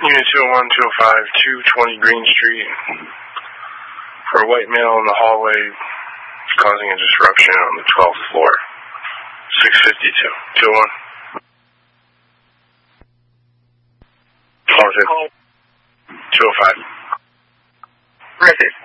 Unit 201, 205, 220 Green Street. For a white male in the hallway causing a disruption on the 12th floor. 652. 201. 205. Message.